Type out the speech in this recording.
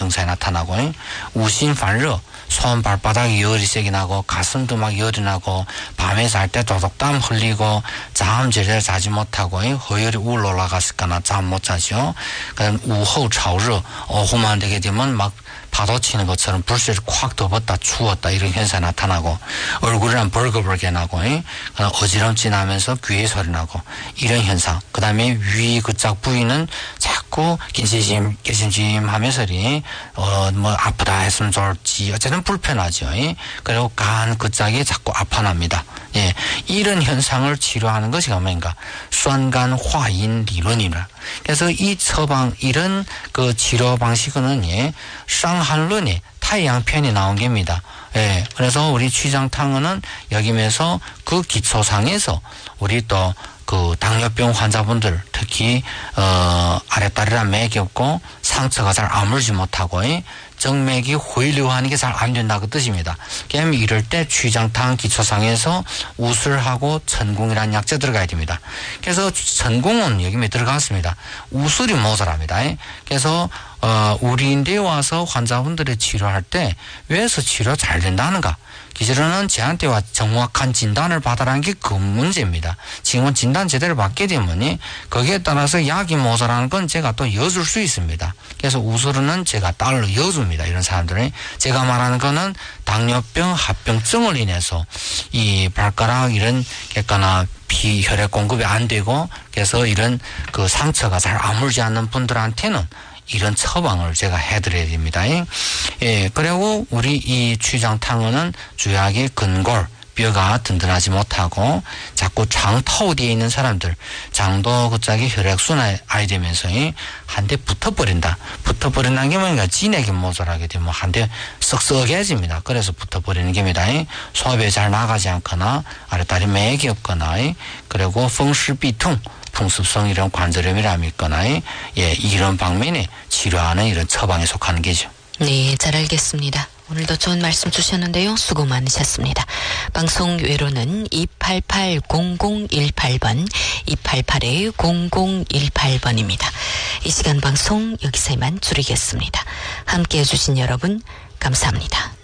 증상이 나타나고 우심판러 손 발바닥에 열이 세게 나고 가슴도 막 열이 나고 밤에 잘 때 도둑땀 흘리고 잠 제대로 자지 못하고 허열이 우러 올라갔을까나 잠 못 자죠. 그다음 우호 차오르 오후만 되게 되면 막 파도 치는 것처럼 불씨를 콱 덮었다 추웠다 이런 현상이 나타나고 얼굴이랑 벌거벌게 나고 어지럼증 나면서 귀에 소리 나고 이런 현상. 그 다음에 위 그짝 부위는 자꾸 깨심짐 하면서 뭐 아프다 했으면 좋을지 어쨌든 불편하죠. 그리고 간 그짝이 자꾸 아파납니다. 예, 이런 현상을 치료하는 것이 뭔가 수안간 화인 리론이라. 그래서 이 처방 이런 그 치료 방식은 상한론에 타이양편이 나온 겁니다. 예, 그래서 우리 취장탕은 여기면서 그 기초상에서 우리 또 그 당뇨병 환자분들 특히 아랫다리랑 맥이 없고 상처가 잘 아물지 못하고 정맥이回流하는 게 잘 안 된다고 뜻입니다. 그럼 이럴 때 취장탕 기초상에서 우술하고 천궁이라는 약재 들어가야 됩니다. 그래서 천궁은 여기에 들어갔습니다. 우술이 모자랍니다. 그래서 우리인데 와서 환자분들의 치료할 때 왜서 치료 잘 된다는가? 기존에는 저한테 와 정확한 진단을 받아라는 게 그 문제입니다. 지금은 진단 제대로 받게 되면 거기에 따라서 약이 모자라는 건 제가 또 여줄 수 있습니다. 그래서 우수로는 제가 따로 여줍니다. 이런 사람들은. 제가 말하는 거는 당뇨병, 합병증을 인해서 이 발가락 이런 객가나 피 혈액 공급이 안 되고 그래서 이런 그 상처가 잘 아물지 않는 분들한테는 이런 처방을 제가 해드려야 됩니다. 예, 그리고 우리 이 취장탕은 주약의 근골, 뼈가 든든하지 못하고 자꾸 장 터우되어 있는 사람들, 장도 그짝이 혈액순환이 안 되면서 한 대 붙어버린다. 붙어버린다는 게 뭔가 진액이 모자라게 되면 한 대 썩썩해집니다. 그래서 붙어버리는 겁니다. 소화에 잘 나가지 않거나 아랫다리 맥이 없거나 그리고風濕비통 풍습성 이런 관절염이라면 있거나 예, 이런 방면에 치료하는 이런 처방에 속하는 게죠. 네, 잘 알겠습니다. 오늘도 좋은 말씀 주셨는데요. 수고 많으셨습니다. 방송 외로는 288-0018번, 288-0018번입니다. 이 시간 방송 여기서 이만 줄이겠습니다. 함께해 주신 여러분 감사합니다.